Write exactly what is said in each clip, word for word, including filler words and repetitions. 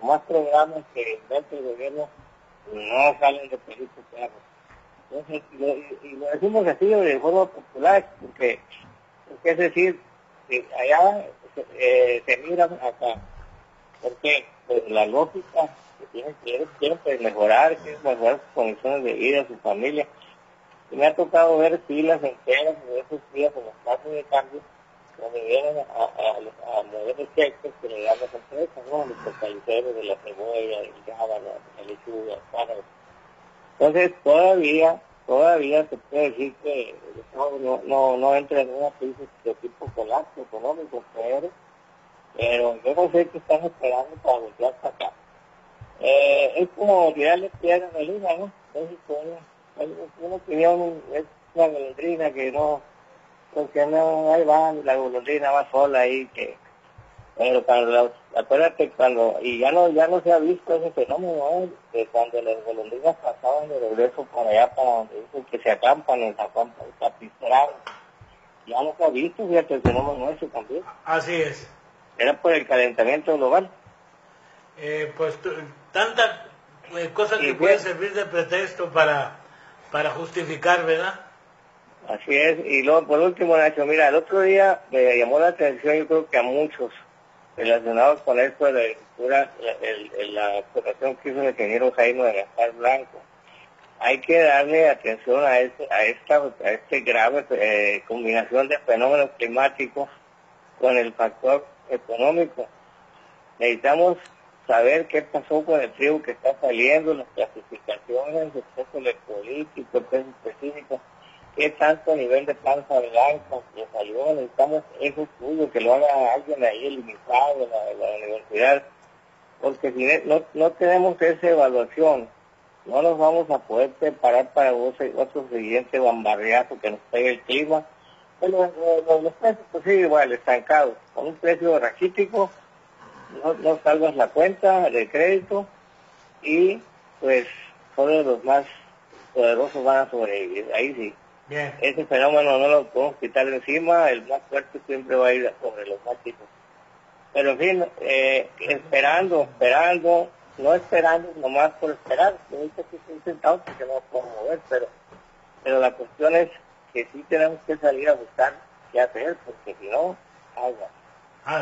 más programas que inventa el gobierno no salen de perico perro. Entonces, y lo, y lo decimos así de forma popular, porque, porque es decir, que allá eh, se miran acá. ¿Por qué? Pues la lógica que tienen, quieren, quieren pues, mejorar, quieren mejorar sus condiciones de vida, su familia. Y me ha tocado ver filas enteras de esos días en los casos de cambio, donde vienen a, a, a mover los cheques que le dan las empresas, ¿no? Los fortaleceros de la cebolla, el rábano, la lechuga, el pájaro. Entonces, todavía, todavía se puede decir que el Estado no, no, no entra en una crisis de tipo colapso económico, pero, pero yo no sé qué están esperando para voltear para acá. Eh, es como tirarle piedra a la luna, ¿no? Entonces, bueno, una opinión es una golondrina que no, porque no, ahí va, la golondrina va sola ahí, que, pero cuando, los, acuérdate cuando, y ya no, ya no se ha visto ese fenómeno, ¿eh? De cuando las golondrinas pasaban de regreso para allá, para donde dicen que se acampan en Zapistrán, ya no se ha visto, fíjate, el fenómeno ese también. Así es. Era por el calentamiento global. Eh, pues tanta eh, cosa que puede servir de pretexto para, para justificar, ¿verdad? Así es, y luego por último, Nacho, mira, el otro día me llamó la atención, yo creo que a muchos, relacionados con esto de la agricultura, el, el, la explotación que hizo el ingeniero Jaime de Gaspar Blanco. Hay que darle atención a, este, a esta a este grave eh, combinación de fenómenos climáticos con el factor económico. Necesitamos saber qué pasó con el trigo que está saliendo, las clasificaciones, el peso político, el peso específico, qué tanto a nivel de panza blanca que salió. Necesitamos ese estudio que lo haga alguien ahí, el limitado de la, de la universidad, porque si no, no tenemos esa evaluación, no nos vamos a poder preparar para otro, otro siguiente bombardeazo que nos pegue el clima. Bueno, los, los precios pues sí, igual, estancados, con un precio raquítico. No, no salvas la cuenta de crédito y pues solo los más poderosos van a sobrevivir, ahí sí. Bien. Ese fenómeno no lo podemos quitar de encima, el más fuerte siempre va a ir sobre los más chicos. Pero en fin, eh, esperando, esperando, no esperando nomás por esperar, yo ahorita sí estoy sentado porque no puedo mover, pero, pero la cuestión es que sí tenemos que salir a buscar qué hacer, porque si no, agua. Ah.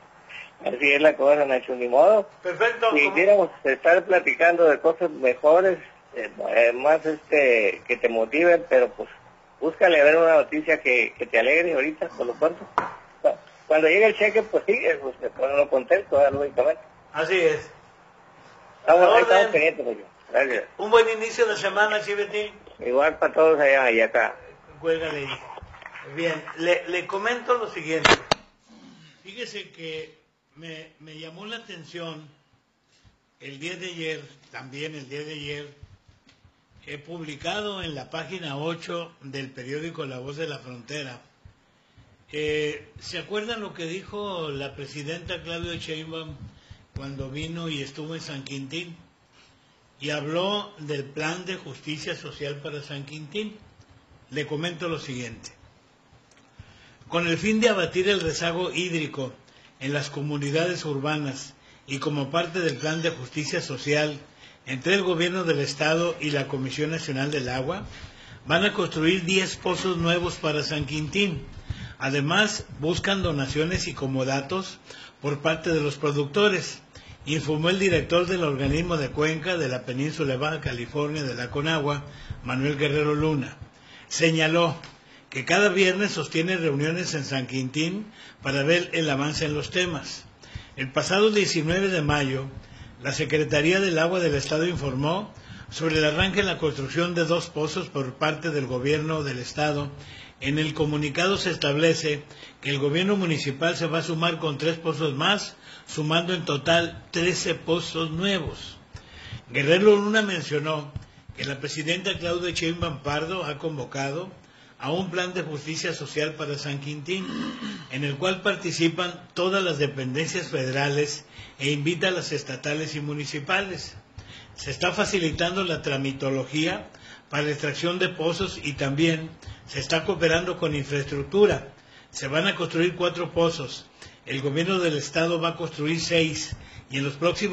Así es la cosa, Nacho, ni modo. Perfecto. Si quisiéramos estar platicando de cosas mejores, eh, más este que te motiven, pero pues búscale a ver una noticia que, que te alegre ahorita, por lo pronto. Cuando llegue el cheque, pues sí, pues te ponen lo contento, lógicamente. Así es. Estamos, ahí estamos pendientes, pues yo. Gracias. Un buen inicio de semana, Chivetín. Igual para todos allá y acá. Cuélgale. Bien, le, le comento lo siguiente. Fíjese que me, me llamó la atención el día de ayer, también el día de ayer, he publicado en la página ocho del periódico La Voz de la Frontera. Eh, ¿Se acuerdan lo que dijo la presidenta Claudia Sheinbaum cuando vino y estuvo en San Quintín? Y habló del plan de justicia social para San Quintín. Le comento lo siguiente. Con el fin de abatir el rezago hídrico en las comunidades urbanas y como parte del plan de justicia social entre el gobierno del estado y la Comisión Nacional del Agua, van a construir diez pozos nuevos para San Quintín. Además, buscan donaciones y comodatos por parte de los productores, informó el director del organismo de Cuenca de la Península Baja California de la Conagua, Manuel Guerrero Luna. Señaló que cada viernes sostiene reuniones en San Quintín para ver el avance en los temas. El pasado diecinueve de mayo, la Secretaría del Agua del Estado informó sobre el arranque en la construcción de dos pozos por parte del gobierno del Estado. En el comunicado se establece que el gobierno municipal se va a sumar con tres pozos más, sumando en total trece pozos nuevos. Guerrero Luna mencionó que la presidenta Claudia Sheinbaum Pardo ha convocado a un plan de justicia social para San Quintín, en el cual participan todas las dependencias federales e invita a las estatales y municipales. Se está facilitando la tramitología para la extracción de pozos y también se está cooperando con infraestructura. Se van a construir cuatro pozos, el gobierno del estado va a construir seis y en los próximos